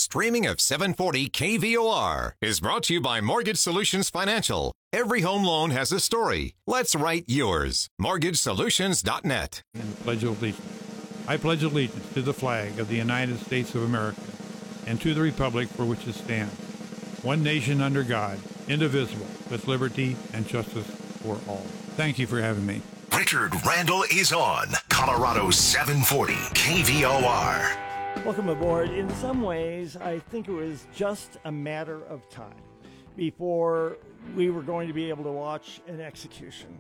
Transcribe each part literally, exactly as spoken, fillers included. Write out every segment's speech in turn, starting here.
streaming of seven forty K V O R is brought to you by Mortgage Solutions Financial. Every home loan has a story. Let's write yours. mortgage solutions dot net. And pledge allegiance. I pledge allegiance to the flag of the United States of America and to the republic for which it stands, one nation under God, indivisible, with liberty and justice for all. Thank you for having me. Richard Randall is on Colorado seven forty K V O R. Welcome aboard. In some ways, I think it was just a matter of time before we were going to be able to watch an execution.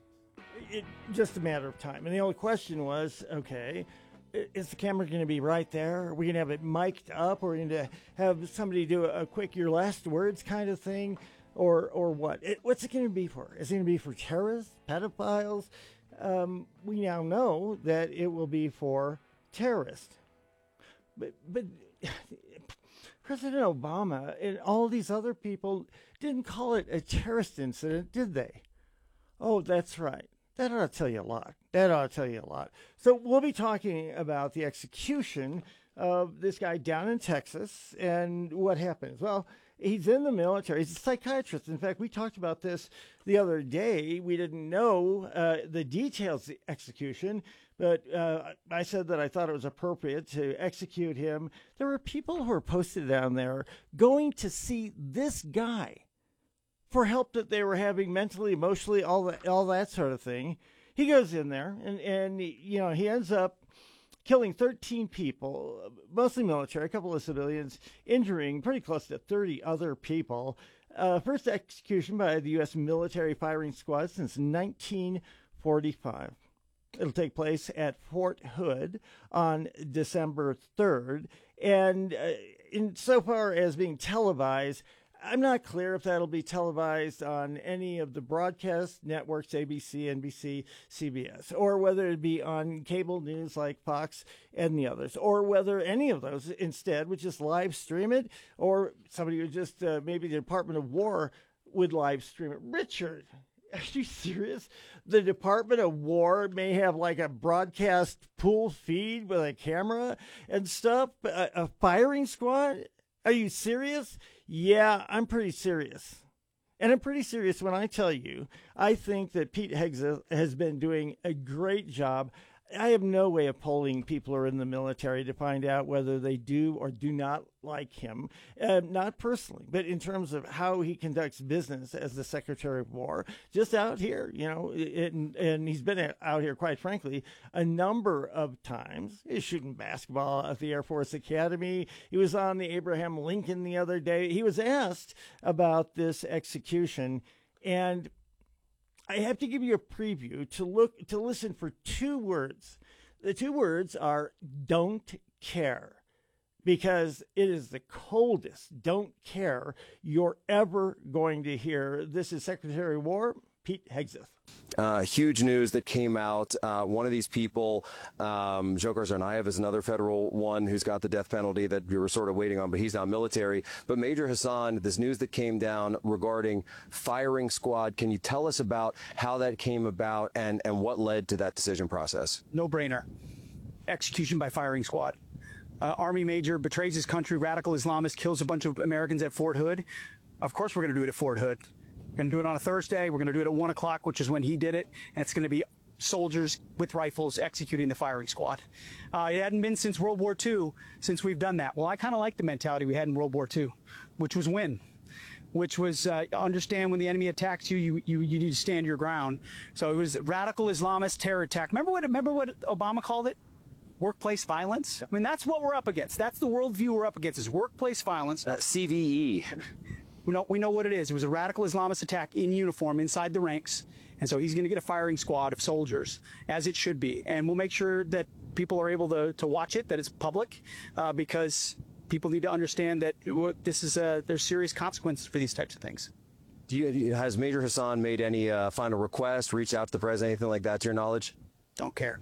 It just a matter of time. And the only question was, okay, is the camera going to be right there? Are we going to have it mic'd up? Or are we going to have somebody do a quick your last words kind of thing? Or or what? It, what's it going to be for? Is it going to be for terrorists, pedophiles? Um, we now know that it will be for terrorists. But, but President Obama and all these other people didn't call it a terrorist incident, did they? Oh, that's right. That ought to tell you a lot. That ought to tell you a lot. So we'll be talking about the execution of this guy down in Texas and what happens. Well, he's in the military. He's a psychiatrist. In fact, we talked about this the other day. We didn't know uh, the details of the execution, but uh, I said that I thought it was appropriate to execute him. There were people who were posted down there going to see this guy for help that they were having mentally, emotionally, all that, all that sort of thing. He goes in there, and, and you know, he ends up killing thirteen people, mostly military, a couple of civilians, injuring pretty close to thirty other people. Uh, first execution by the U S military firing squad since nineteen forty-five. It'll take place at Fort Hood on December third. And uh, insofar as being televised, I'm not clear if that'll be televised on any of the broadcast networks, A B C, N B C, C B S, or whether it be on cable news like Fox and the others, or whether any of those instead would just live stream it, or somebody would just, uh, maybe the Department of War would live stream it. Richard, are you serious? The Department of War may have like a broadcast pool feed with a camera and stuff, a, a firing squad? Are you serious? Yeah, I'm pretty serious. And I'm pretty serious when I tell you, I think that Pete Hegseth has been doing a great job. I have no way of polling people who are in the military to find out whether they do or do not like him, uh, not personally, but in terms of how he conducts business as the Secretary of War, just out here, you know, and, and he's been out here, quite frankly, a number of times. He's shooting basketball at the Air Force Academy. He was on the Abraham Lincoln the other day. He was asked about this execution, and I have to give you a preview to look to listen for two words. The two words are "don't care," because it is the coldest "don't care" you're ever going to hear. This is Secretary of War Pete Hegseth. Uh, huge news that came out. Uh, one of these people, um, Dzhokhar Tsarnaev, is another federal one who's got the death penalty that we were sort of waiting on, but he's now military. But Major Hassan, this news that came down regarding firing squad, can you tell us about how that came about and, and what led to that decision process? No brainer. Execution by firing squad. Uh, Army major betrays his country, radical Islamist, kills a bunch of Americans at Fort Hood. Of course we're going to do it at Fort Hood. We're going to do it on a Thursday. We're going to do it at one o'clock, which is when he did it. And it's going to be soldiers with rifles executing the firing squad. Uh, it hadn't been since World War Two since we've done that. Well, I kind of like the mentality we had in World War Two, which was win, which was uh, understand when the enemy attacks you, you, you, you need to stand your ground. So it was radical Islamist terror attack. Remember what, remember what Obama called it? Workplace violence? I mean, that's what we're up against. That's the worldview we're up against, is workplace violence. Uh, C V E. We know, we know what it is. It was a radical Islamist attack in uniform inside the ranks. And so he's going to get a firing squad of soldiers, as it should be. And we'll make sure that people are able to, to watch it, that it's public, uh, because people need to understand that this is a, there's serious consequences for these types of things. Do you, has Major Hassan made any uh, final request, reach out to the president, anything like that, to your knowledge? Don't care.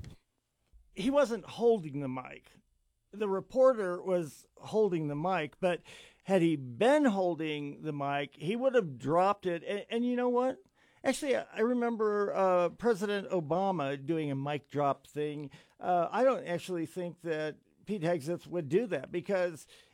He wasn't holding the mic. The reporter was holding the mic, but had he been holding the mic, he would have dropped it. And, and you know what? Actually, I remember uh, President Obama doing a mic drop thing. Uh, I don't actually think that Pete Hegseth would do that, because